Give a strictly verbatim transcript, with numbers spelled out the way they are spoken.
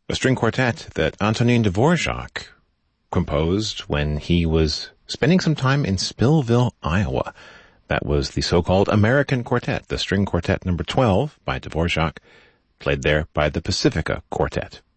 a string quartet that Antonin Dvorak composed when he was spending some time in Spillville, Iowa. That was the so-called American Quartet, the string quartet number twelve by Dvorak, played there by the Pacifica Quartet.